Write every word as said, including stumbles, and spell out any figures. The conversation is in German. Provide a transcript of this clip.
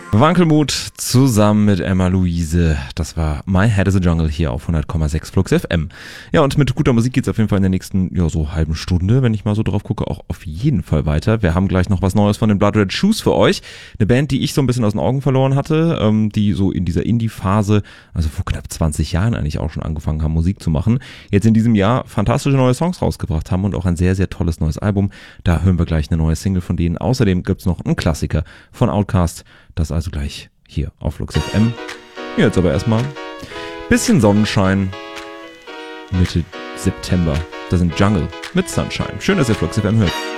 Wankelmut zusammen mit Emma Luise. Das war My Head is a Jungle hier auf hundert Komma sechs Flux F M. Ja, und mit guter Musik geht's auf jeden Fall in der nächsten, ja, so halben Stunde, wenn ich mal so drauf gucke, auch auf jeden Fall weiter. Wir haben gleich noch was Neues von den Blood Red Shoes für euch. Eine Band, die ich so ein bisschen aus den Augen verloren hatte, ähm, die so in dieser Indie-Phase, also vor knapp zwanzig Jahren eigentlich auch schon angefangen haben, Musik zu machen. Jetzt in diesem Jahr fantastische neue Songs rausgebracht haben und auch ein sehr, sehr tolles neues Album. Da hören wir gleich eine neue Single von denen. Außerdem gibt's noch einen Klassiker von Outkast. Das also gleich hier auf Flux F M. Jetzt aber erstmal bisschen Sonnenschein. Mitte September. Das sind Jungle mit Sunshine. Schön, dass ihr Flux F M hört.